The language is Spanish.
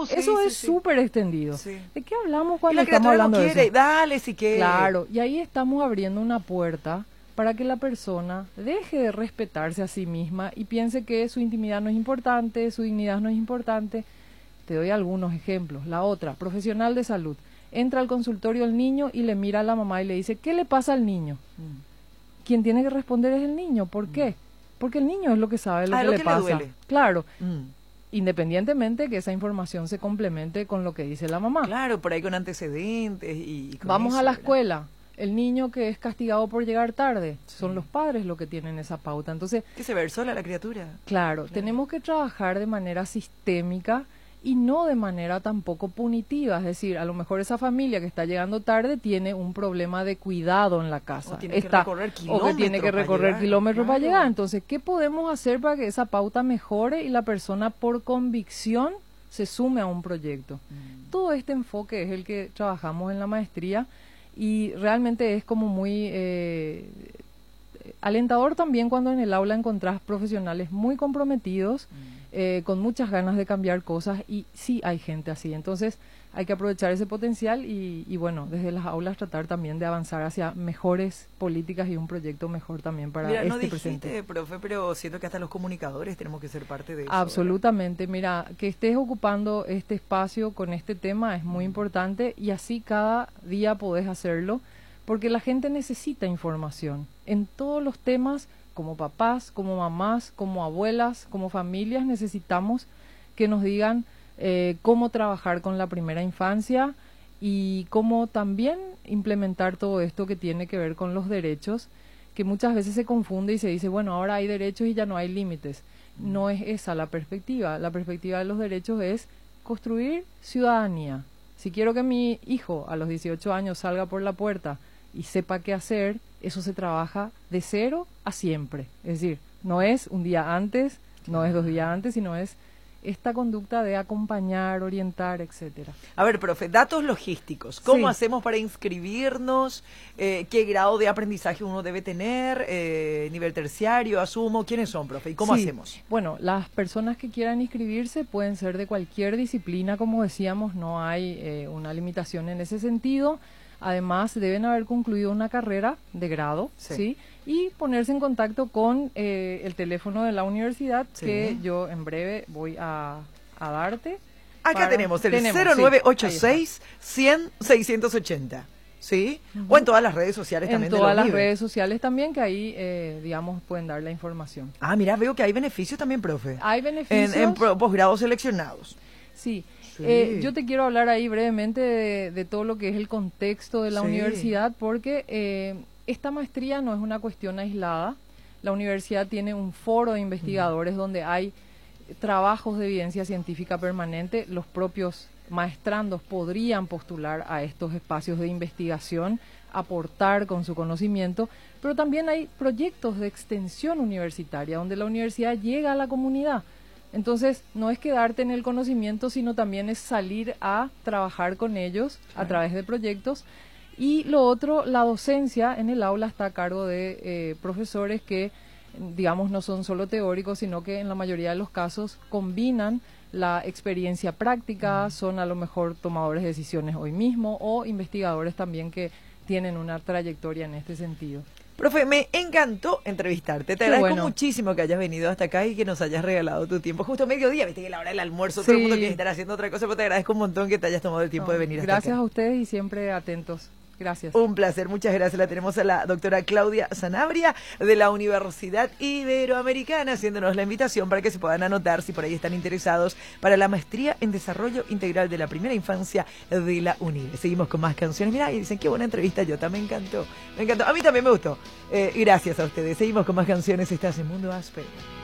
sí, Eso sí, es sí. súper extendido. Sí. ¿De qué hablamos Y cuando la estamos criatura no hablando de quiere, eso? dale si quiere. Claro, y ahí estamos abriendo una puerta para que la persona deje de respetarse a sí misma y piense que su intimidad no es importante, su dignidad no es importante. Te doy algunos ejemplos. La otra, profesional de salud. Entra al consultorio el niño y le mira a la mamá y le dice, ¿qué le pasa al niño? Quien tiene que responder es el niño. ¿Por qué? Porque el niño es lo que sabe lo que le pasa. duele. Claro, independientemente que esa información se complemente con lo que dice la mamá. Claro, por ahí con antecedentes y con Vamos eso, a la ¿verdad? escuela. El niño que es castigado por llegar tarde, son los padres los que tienen esa pauta. Entonces, Que se ver sola la criatura. claro, tenemos que trabajar de manera sistémica y no de manera tampoco punitiva. Es decir, a lo mejor esa familia que está llegando tarde tiene un problema de cuidado en la casa. O tiene que recorrer o que tiene que kilómetros para recorrer llegar, kilómetros para claro. llegar. Entonces, ¿qué podemos hacer para que esa pauta mejore y la persona por convicción se sume a un proyecto? Todo este enfoque es el que trabajamos en la maestría y realmente es como muy alentador también cuando en el aula encontrás profesionales muy comprometidos, con muchas ganas de cambiar cosas, y sí hay gente así. Entonces hay que aprovechar ese potencial y bueno, desde las aulas tratar también de avanzar hacia mejores políticas y un proyecto mejor también para Mira, no este dijiste, presente. profe, pero siento que hasta los comunicadores tenemos que ser parte de eso. Absolutamente, mira, que estés ocupando este espacio con este tema es muy importante y así cada día podés hacerlo, porque la gente necesita información en todos los temas. Como papás, como mamás, como abuelas, como familias, necesitamos que nos digan cómo trabajar con la primera infancia y cómo también implementar todo esto que tiene que ver con los derechos, que muchas veces se confunde y se dice, bueno, ahora hay derechos y ya no hay límites. No es esa la perspectiva. La perspectiva de los derechos es construir ciudadanía. Si quiero que mi hijo a los 18 años salga por la puerta y sepa qué hacer, eso se trabaja de 0 a siempre. Es decir, no es un día antes, no es 2 días antes, sino es esta conducta de acompañar, orientar, etcétera. A ver, profe, datos logísticos. ¿Cómo Sí. hacemos para inscribirnos? ¿Qué grado de aprendizaje uno debe tener? ¿Nivel terciario, asumo? ¿Quiénes son, profe? ¿Y cómo Sí. hacemos? Bueno, las personas que quieran inscribirse pueden ser de cualquier disciplina, como decíamos, no hay una limitación en ese sentido. Además, deben haber concluido una carrera de grado, ¿sí? Y ponerse en contacto con el teléfono de la universidad, Sí. que yo en breve voy a darte. Acá tenemos el sí, 0986 100 680. ¿Sí? O en todas las redes sociales en también de todas la las UNIBE. redes sociales también, que ahí, digamos, pueden dar la información. Ah, mira, veo que hay beneficios también, profe. Hay beneficios. En posgrados seleccionados. Sí. Sí. Yo te quiero hablar ahí brevemente de todo lo que es el contexto de la Sí. universidad, porque esta maestría no es una cuestión aislada. La universidad tiene un foro de investigadores donde hay trabajos de evidencia científica permanente. Los propios maestrandos podrían postular a estos espacios de investigación, aportar con su conocimiento, pero también hay proyectos de extensión universitaria donde la universidad llega a la comunidad. Entonces, no es quedarte en el conocimiento, sino también es salir a trabajar con ellos a través de proyectos. Y lo otro, la docencia en el aula está a cargo de profesores que, digamos, no son solo teóricos, sino que en la mayoría de los casos combinan la experiencia práctica, son a lo mejor tomadores de decisiones hoy mismo o investigadores también que tienen una trayectoria en este sentido. Profe, me encantó entrevistarte. Te Qué agradezco bueno. muchísimo que hayas venido hasta acá y que nos hayas regalado tu tiempo. Justo a mediodía, viste que la hora del almuerzo, todo el mundo Sí. quiere estar haciendo otra cosa, pero te agradezco un montón que te hayas tomado el tiempo de venir hasta Gracias acá. a ustedes y siempre atentos. Gracias. Un placer, muchas gracias. La tenemos a la doctora Claudia Sanabria de la Universidad Iberoamericana haciéndonos la invitación para que se puedan anotar si por ahí están interesados para la maestría en desarrollo integral de la primera infancia de la UNIBE. Seguimos con más canciones. Mirá, y dicen qué buena entrevista, Jota, me encantó. Me encantó. A mí también me gustó. Gracias a ustedes. Seguimos con más canciones. Estás en Mundo Áspero.